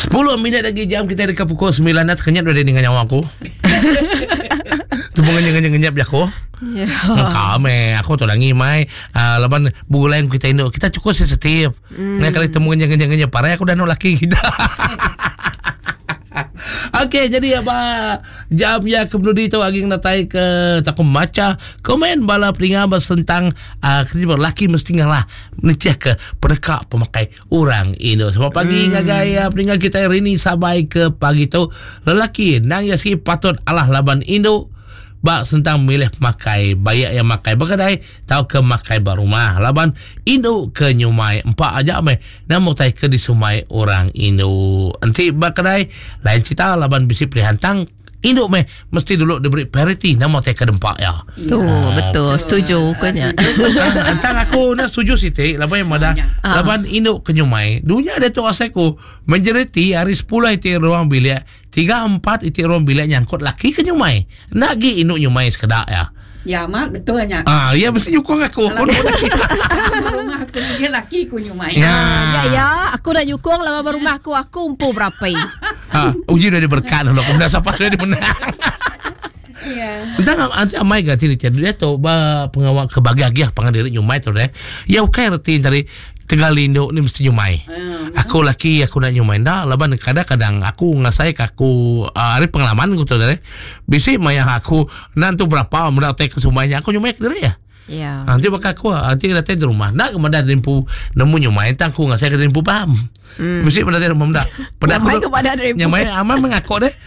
10 minit lagi jam kita dekat pukul 9. Nak kenyap dah dengan nyawa aku. Tu mengenyap aku. Ya. Kami aku tu lagi mai laban bulan kita induk kita cukup sensitif. Ngai kali temu ngenyap parah aku dah nak laki kita. Okey, jadi apa jam ya kemudian tu aging natai ke takum maca komen bala peringah tentang kerja lelaki mesti ngalah nitiah ke penekak pemakai orang Indo. Sebab pagi ngagaya peringah kita hari ni sampai ke pagi tu lelaki nang ya si patut alah laban Indo bak tentang milih makai bayak yang makai berkedai tahu ke makai berumah laban Indo ke nyumai empat aja me namu tai ke di sumai orang Indo nanti berkedai lain cerita laban bisi pilihan tang Indo me mesti dulu diberi priority namu tai ke dempak ya. Tu betul setuju kanya. Antang aku nak setuju Siti laban yang madah laban Indo ke nyumai dunia ada tu asaku majoriti hari 10 itu ruang bilik 3-4 itu ruang bilik nyangkut laki ke nyumai nak gi Indo nyumai sekedar ya. Ya mak betulnya. Ya mesti nyukung aku. Rumah aku dia laki ku nyumai. Ya, aku nak nyukung lama berumah aku umpu berapa. Uji dah diberkat dulu. Kemudian siapa dah dimenang. Ya. Entah nanti amai gati dia tu ba pengawal kebahagiaan pengadiri nyumai tu deh. Ya ukai reti dari Tegal Indo ni mesti nyumai. Aku laki aku nak nyumai dah. Laban kadang-kadang aku ngasai aku ada pengalaman aku tu deh. Bisi maya aku nanti berapa mudah tak kesumainya aku nyumai ke dia ya. Ya. Nanti bakal aku nanti datang di rumah nak kemudian dempu nemu nyumai entah aku ngasai ke dempu paham. Mesti pada dia memang dah. Pada aku nyumai aman mengaku deh.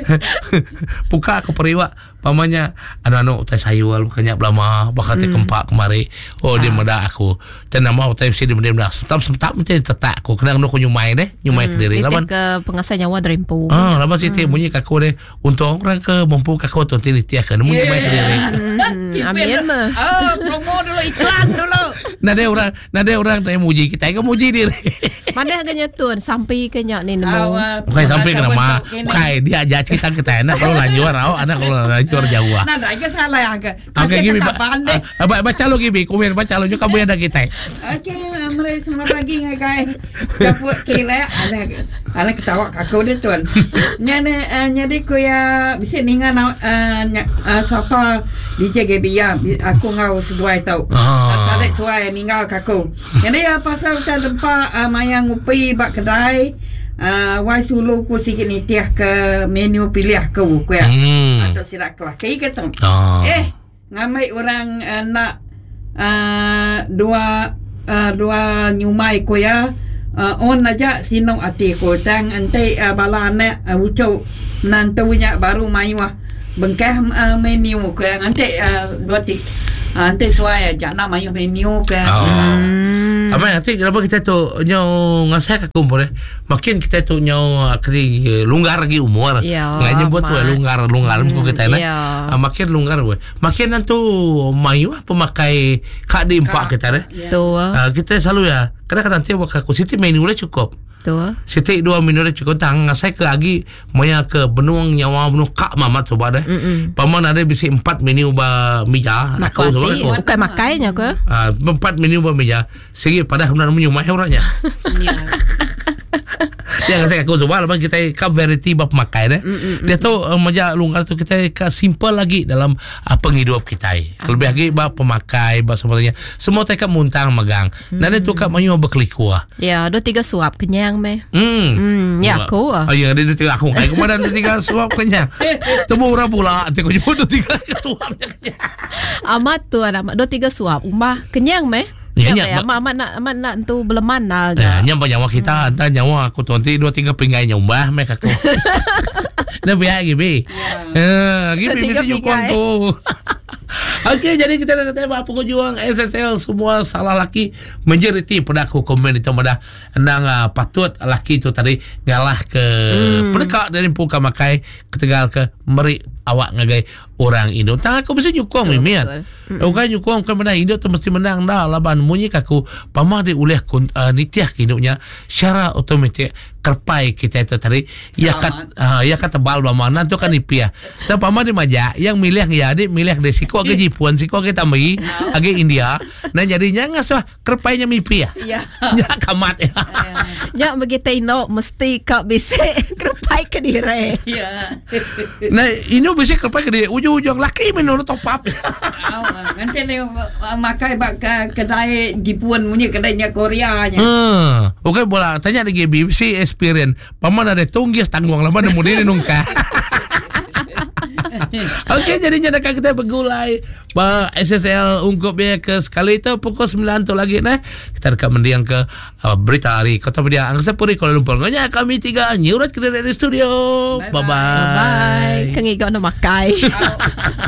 Buka aku periwak pamannya anu teh sayur bukannya lama bakal teh kempak kemari. Oh dia meda aku. Teh nama teh si dia dah. Sementap macam tetak aku kena aku nyumai deh, nyumai ke diri laban ke pengasah nyawa drempu. Laban si teh bunyi kaku deh untuk orang ke mampu kaku tu tini tiah ke nemu nyumai ke diri. Amin mah. Promo dulu iklan dulu. Nade orang teh muji kita ke muji diri. Mana agaknya tuan sampai kenya ni nemu. Bukan sampai ke nama. Bukan dia aja cerita kita anak kalau lanjut anak kalau lanjut jauh. Nah, dah salah agak. Okey, Gibi. Baca lo Gibi, komen baca lo juga kamu ada kita. Okey, mari semua pagi guys. Dapat kira ana ketawa kakak dia tuan. Nyade ko ya bisa ningan siapa DJ Gibi ya aku ngau sebuai tahu. Tarik suai ningal kakak. Jadi pasal kita tempat mayang ngupi bak kedai wai sulu ku sikit nitiah ke menu pilih ku ya atau sirak kelaki kata ngamai orang nak dua nyumai ku ya on aja sinong ati ku tang ante bala anak ucau nantunya baru maiwah bengkah menu ku yang ante dua tik ante suai aja nak mayu menu ke apa nanti kenapa kita tu nyau ngasih aku boleh makin kita tu nyau kali longgar lagi umur nggak nyebut longgar muka kita makin longgar makin nanti mayu pemakai kak di empat kita deh kita selalu ya kadang-kadang nanti aku Siti menu dah cukup Siti 2 menu dah cukup tang ngasih ke lagi maya ke benuang nyawa benuang kak mama coba deh paman ada bisa 4 menu ba meja aku bukan makainya ke 4 menu ba meja segi pada hendak menyumai orangnya. Dia ngasih aku coba lepas kita ke variety bab makai deh. Dia tu meja lungkar tu kita ke simple lagi dalam penghidup kita. Lebih lagi bab pemakai bab semuanya. Semua tak muntang megang. Dan itu kak mayu berkelikua. Ya, 2-3 suap kenyang meh. Ya aku. Ya ada 2-3 aku. Kayak kemana 2-3 suap kenyang. Temu orang pula. Tengok jemput 2-3 suap kenyang. Amat tu amat 2-3 suap. Umah kenyang meh. Ya, amat nak tu beleman naga. Nyampa nyawa kita, antara nyawa aku tu nanti 2-3 pinggai nyombah mereka aku. Nah biar Gibi. Gibi mesti nyukong tu. Okey, jadi kita nak tengok pengunjung SSL semua salah laki majoriti pada aku komen itu pada nang patut laki tu tadi ngalah ke pendekat dari puka makai ketegal ke meri awak ngagai orang Indo. Tang aku mesti nyukong mimian. Bukan nyukong kan menang Indo tu mesti menang dah laban munyi aku pamah dia oleh nitiah ke Indonya secara automatik kerpai kita itu tadi ya kata tebal mana tu kan ipia. Tapi paman di maja yang milih ya adik milih dari siku agak Jepun siku agak tambahi agak India. Nah jadinya ngasah kerpainya mipia. Ya. Ya kamat ya. Ya begitu ino mesti kau bisa kerpai ke diri. Ya. Nah ini bisa kerpai ke diri ujung-ujung laki menurut top up. Nanti ni makai bak kedai Jepun punya kedainya Koreanya. Oke bola tanya lagi BBC experience. Paman ada tunggis tanggung lama ada mudin nungka. Oke, jadinya nak kita bergulai SSL ungkup ya ke sekali itu pukul 9 tu lagi nah. Kita rekam mendiang ke berita hari Kota Media Angsa Puri Kuala Lumpur. Nganya kami 3 nyurat ke dari studio. Bye bye. Bye. Kengigo na makai.